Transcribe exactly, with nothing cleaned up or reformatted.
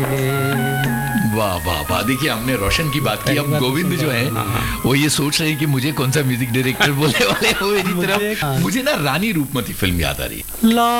वाह वाह वाह। देखिए हमने रोशन की बात की, अब गोविंद जो है वो ये सोच रहे हैं कि मुझे कौन सा म्यूजिक डायरेक्टर बोलने वाले हो मेरी तरफ। मुझे ना रानी रूपमती फिल्म याद आ रही है।